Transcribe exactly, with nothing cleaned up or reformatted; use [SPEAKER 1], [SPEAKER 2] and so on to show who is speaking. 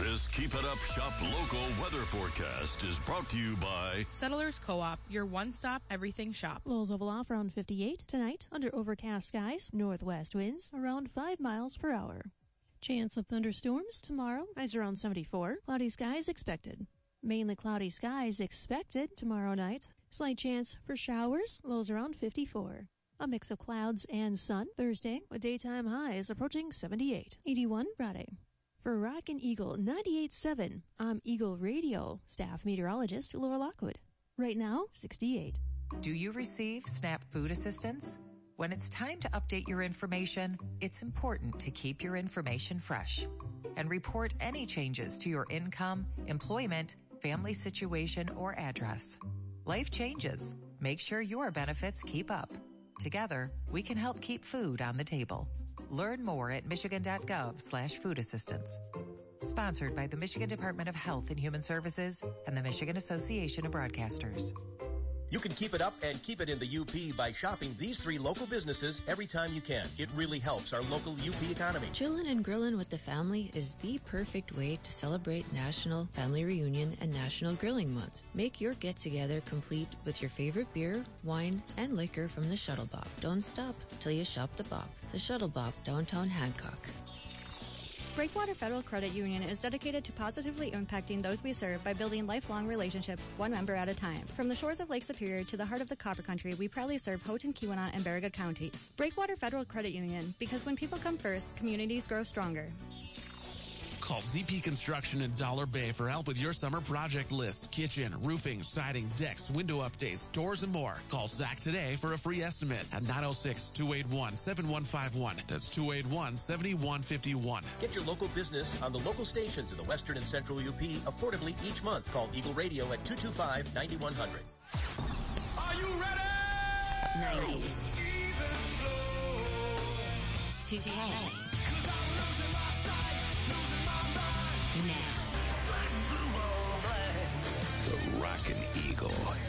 [SPEAKER 1] This Keep It Up Shop Local weather forecast is brought to you by
[SPEAKER 2] Settlers Co-op, your one-stop everything shop.
[SPEAKER 3] Lows level off around fifty-eight. Tonight, under overcast skies, northwest winds around five miles per hour. Chance of thunderstorms tomorrow, highs around seventy-four. Cloudy skies expected. Mainly cloudy skies expected tomorrow night. Slight chance for showers, lows around fifty-four. A mix of clouds and sun Thursday, with daytime highs approaching seventy-eight. eighty-one Friday. For Rockin' Eagle ninety-eight point seven, I'm Eagle Radio staff meteorologist Laura Lockwood. Right now, sixty-eight.
[SPEAKER 4] Do you receive SNAP food assistance? When it's time to update your information, it's important to keep your information fresh and report any changes to your income, employment, family situation, or address. Life changes. Make sure your benefits keep up. Together, we can help keep food on the table. Learn more at michigan.gov slash food assistance. Sponsored by the Michigan Department of Health and Human Services and the Michigan Association of Broadcasters.
[SPEAKER 5] You can keep it up and keep it in the U P by shopping these three local businesses every time you can. It really helps our local U P economy.
[SPEAKER 6] Chillin' and grillin' with the family is the perfect way to celebrate National Family Reunion and National Grilling Month. Make your get-together complete with your favorite beer, wine, and liquor from the Shuttle Bop. Don't stop till you shop the Bop. The Shuttle Bop, downtown Hancock.
[SPEAKER 7] Breakwater Federal Credit Union is dedicated to positively impacting those we serve by building lifelong relationships, one member at a time. From the shores of Lake Superior to the heart of the Copper Country, we proudly serve Houghton, Keweenaw, and Baraga counties. Breakwater Federal Credit Union, because when people come first, communities grow stronger.
[SPEAKER 8] Call Z P Construction in Dollar Bay for help with your summer project list. Kitchen, roofing, siding, decks, window updates, doors, and more. Call Zach today for a free estimate at nine oh six, two eight one, seven one five one. That's two eight one, seven one five one.
[SPEAKER 5] Get your local business on the local stations in the western and central U P affordably each month. Call Eagle Radio at two two five, nine one zero zero.
[SPEAKER 9] Are you ready?
[SPEAKER 10] nineties. two K. Now.
[SPEAKER 1] The Rockin' Eagle